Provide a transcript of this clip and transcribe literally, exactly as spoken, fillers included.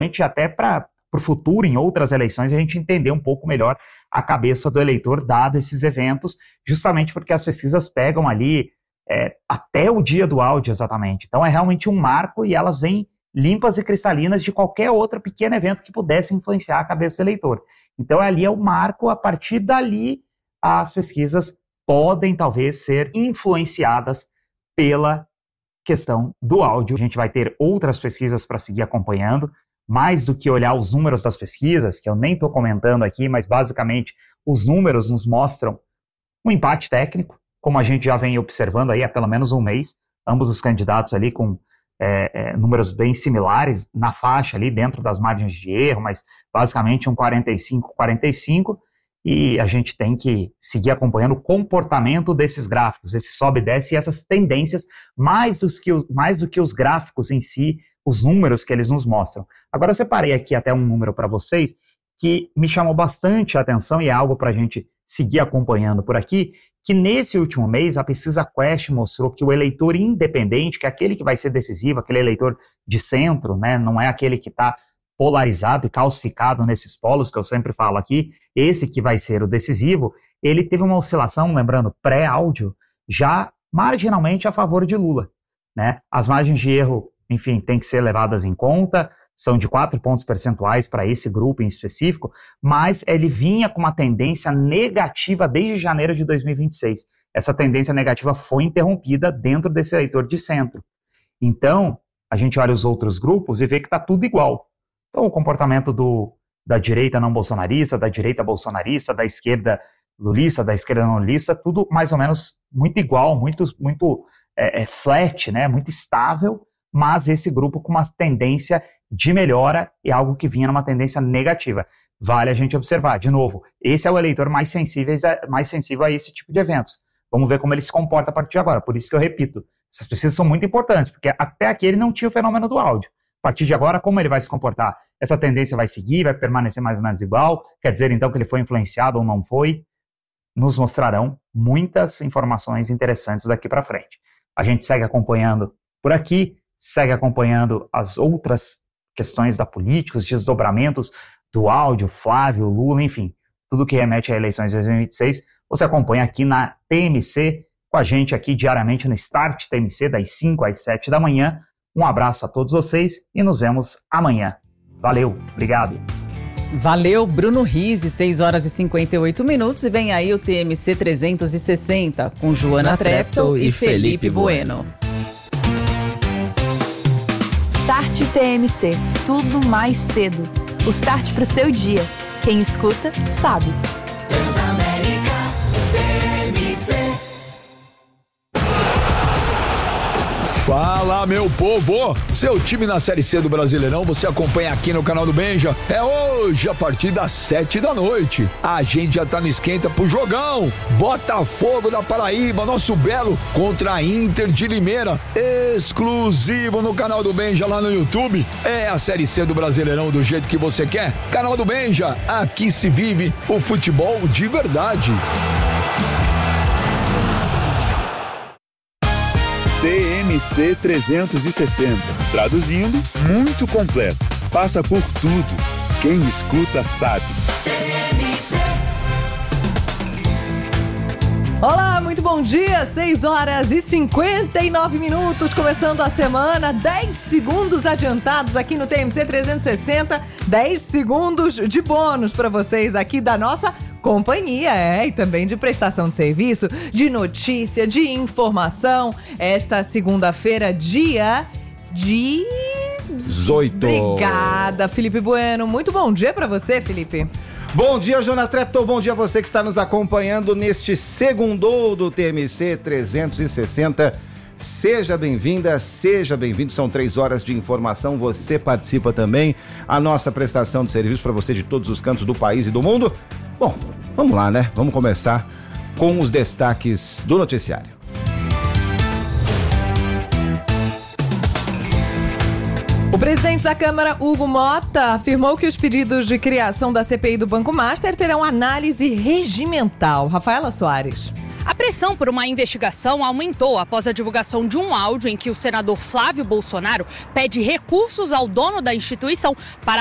até para o futuro, em outras eleições, a gente entender um pouco melhor a cabeça do eleitor, dado esses eventos, justamente porque as pesquisas pegam ali é, até o dia do áudio, exatamente. Então é realmente um marco e elas vêm limpas e cristalinas de qualquer outro pequeno evento que pudesse influenciar a cabeça do eleitor. Então ali é o marco, a partir dali as pesquisas podem talvez ser influenciadas pela questão do áudio. A gente vai ter outras pesquisas para seguir acompanhando, mais do que olhar os números das pesquisas, que eu nem estou comentando aqui, mas basicamente os números nos mostram um empate técnico, como a gente já vem observando aí há pelo menos um mês, ambos os candidatos ali com é, é, números bem similares, na faixa ali, dentro das margens de erro, mas basicamente um quarenta e cinco a quarenta e cinco, e a gente tem que seguir acompanhando o comportamento desses gráficos, esse sobe e desce e essas tendências, mais, dos que, mais do que os gráficos em si, os números que eles nos mostram. Agora eu separei aqui até um número para vocês que me chamou bastante a atenção e é algo para a gente seguir acompanhando por aqui, que nesse último mês a pesquisa Quest mostrou que o eleitor independente, que é aquele que vai ser decisivo, aquele eleitor de centro, né, não é aquele que está polarizado e calcificado nesses polos que eu sempre falo aqui, esse que vai ser o decisivo, ele teve uma oscilação, lembrando, pré-áudio, já marginalmente a favor de Lula, né? As margens de erro, enfim, têm que ser levadas em conta, são de quatro pontos percentuais para esse grupo em específico, mas ele vinha com uma tendência negativa desde janeiro de dois mil e vinte e seis. Essa tendência negativa foi interrompida dentro desse eleitor de centro. Então, a gente olha os outros grupos e vê que está tudo igual. Então, o comportamento do, da direita não bolsonarista, da direita bolsonarista, da esquerda lulista, da esquerda não lulista, tudo mais ou menos muito igual, muito, muito é, é flat, né, muito estável, mas esse grupo com uma tendência de melhora e algo que vinha numa tendência negativa. Vale a gente observar, de novo, esse é o eleitor mais sensível, mais sensível a esse tipo de eventos. Vamos ver como ele se comporta a partir de agora. Por isso que eu repito, essas pesquisas são muito importantes, porque até aqui ele não tinha o fenômeno do áudio. A partir de agora, como ele vai se comportar? Essa tendência vai seguir, vai permanecer mais ou menos igual? Quer dizer, então, que ele foi influenciado ou não foi? Nos mostrarão muitas informações interessantes daqui para frente. A gente segue acompanhando por aqui, segue acompanhando as outras questões da política, os desdobramentos do áudio, Flávio, Lula, enfim, tudo que remete a eleições de dois mil e vinte e seis, você acompanha aqui na T M C, com a gente aqui diariamente no Start T M C, das cinco às sete da manhã. Um abraço a todos vocês e nos vemos amanhã. Valeu, obrigado. Valeu, Bruno Rizzi, seis horas e cinquenta e oito minutos, e vem aí o T M C trezentos e sessenta, com Joana Treptow e Felipe Bueno. Start T M C, tudo mais cedo. O start pro seu dia. Quem escuta, sabe. Transamérica T M C. Fala, meu povo! Seu time na Série C do Brasileirão você acompanha aqui no canal do Benja. É hoje, a partir das sete da noite. A gente já tá no esquenta pro jogão. Botafogo da Paraíba, nosso belo, contra a Inter de Limeira. Exclusivo no canal do Benja lá no YouTube. É a Série C do Brasileirão do jeito que você quer. Canal do Benja, aqui se vive o futebol de verdade. T M C trezentos e sessenta. Traduzindo, muito completo. Passa por tudo. Quem escuta sabe. Olá, muito bom dia, seis horas e cinquenta e nove minutos, começando a semana, dez segundos adiantados aqui no T M C trezentos e sessenta, dez segundos de bônus para vocês aqui da nossa companhia, é, e também de prestação de serviço, de notícia, de informação. Esta segunda-feira, dia de... dezoito. Obrigada, Felipe Bueno. Muito bom dia para você, Felipe. Bom dia, Joana Treptow. Bom dia a você que está nos acompanhando neste segundo do T M C trezentos e sessenta. Seja bem-vinda, seja bem-vindo. São três horas de informação. Você participa também. A nossa prestação de serviço para você de todos os cantos do país e do mundo. Bom, vamos lá, né? Vamos começar com os destaques do noticiário. O presidente da Câmara, Hugo Mota, afirmou que os pedidos de criação da C P I do Banco Master terão análise regimental. Rafaela Soares. A pressão por uma investigação aumentou após a divulgação de um áudio em que o senador Flávio Bolsonaro pede recursos ao dono da instituição para